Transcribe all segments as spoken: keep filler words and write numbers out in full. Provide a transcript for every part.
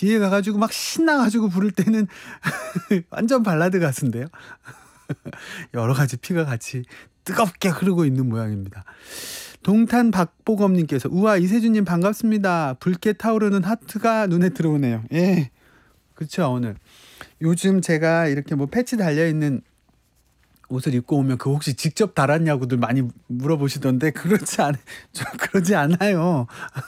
뒤에 가가지고 막 신나가지고 부를 때는 완전 발라드 가수인데요. 여러 가지 피가 같이 뜨겁게 흐르고 있는 모양입니다. 동탄 박보검님께서 우와 이세준님 반갑습니다. 붉게 타오르는 하트가 눈에 들어오네요. 예, 그렇죠. 오늘 요즘 제가 이렇게 뭐 패치 달려있는 옷을 입고 오면 그 혹시 직접 달았냐고들 많이 물어보시던데 그렇지 않, 저 그러지 않아요.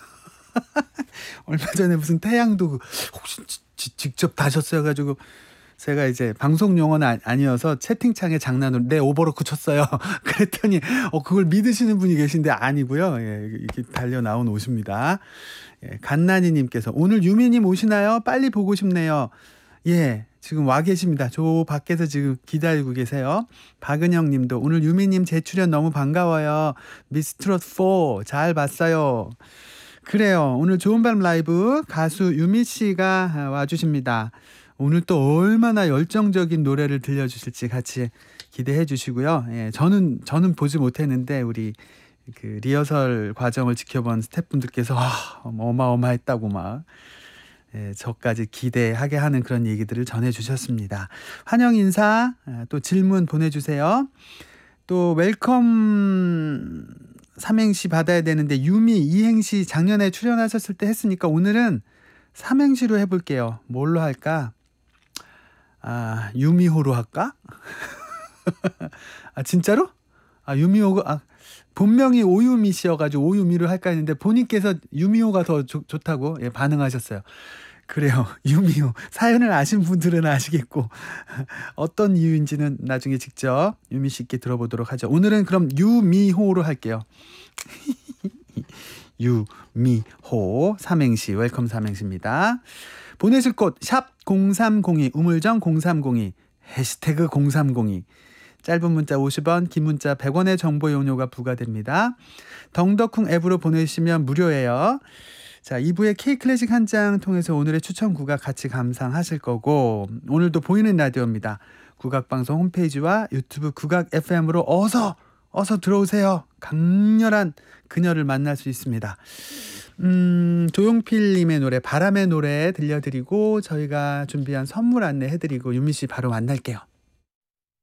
얼마 전에 무슨 태양도 혹시 지, 지, 직접 다셨어요 가지고 제가 이제 방송 용어는 아니어서 채팅창에 장난으로 네 오버로크 쳤어요. 그랬더니 어 그걸 믿으시는 분이 계신데 아니고요. 예, 이렇게 달려 나온 옷입니다. 예, 갓나니님께서 오늘 유미님 오시나요? 빨리 보고 싶네요. 예, 지금 와 계십니다. 저 밖에서 지금 기다리고 계세요. 박은영님도 오늘 유미님 재출연 너무 반가워요. 미스트롯 사 잘 봤어요. 그래요. 오늘 좋은 밤 라이브 가수 유미 씨가 와주십니다. 오늘 또 얼마나 열정적인 노래를 들려주실지 같이 기대해 주시고요. 예, 저는 저는 보지 못했는데 우리 그 리허설 과정을 지켜본 스태프분들께서 아, 어마어마했다고 막 예, 저까지 기대하게 하는 그런 얘기들을 전해주셨습니다. 환영 인사 또 질문 보내주세요. 또 웰컴 삼행시 받아야 되는데 유미 이행시 작년에 출연하셨을 때 했으니까 오늘은 삼행시로 해볼게요. 뭘로 할까? 아 유미호로 할까? 아 진짜로? 아 유미호가 아, 본명이 오유미 씨여가지고 오유미로 할까 했는데 본인께서 유미호가 더 조, 좋다고 예, 반응하셨어요. 그래요. 유미호. 사연을 아신 분들은 아시겠고 어떤 이유인지는 나중에 직접 유미 씨께 들어보도록 하죠. 오늘은 그럼 유미호로 할게요. 유미호 삼행시 웰컴 삼행시입니다. 보내실 곳 샵 공삼공이 우물정 공삼공이 해시태그 공삼공이 짧은 문자 오십 원 긴 문자 백 원의 정보 용료가 부과됩니다. 덩더쿵 앱으로 보내시면 무료예요. 자, 이 부의 K클래식 한 장 통해서 오늘의 추천곡과 같이 감상하실 거고 오늘도 보이는 라디오입니다. 국악방송 홈페이지와 유튜브 국악 에프엠으로 어서 어서 들어오세요. 강렬한 그녀를 만날 수 있습니다. 음, 조용필님의 노래 바람의 노래 들려드리고 저희가 준비한 선물 안내 해드리고 유미 씨 바로 만날게요.